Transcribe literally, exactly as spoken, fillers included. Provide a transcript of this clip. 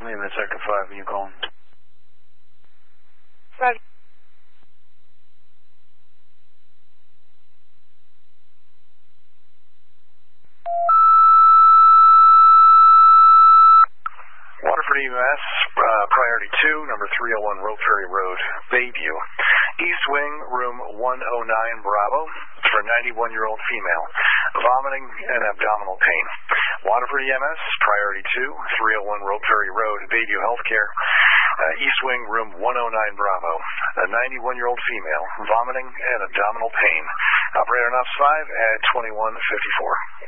Leave it at sector five. Are you calling? Five. Waterford E M S, uh, priority two, number three oh one Rope Ferry Road, Bayview. East Wing, room one oh nine, Bravo, for a ninety-one-year-old female, vomiting and abdominal pain. Waterford E M S, priority two, three oh one Rope Ferry Road, Bayview Healthcare. Uh, East Wing, room one oh nine, Bravo, a ninety-one-year-old female, vomiting and abdominal pain. Operator N O P S five at twenty-one fifty-four.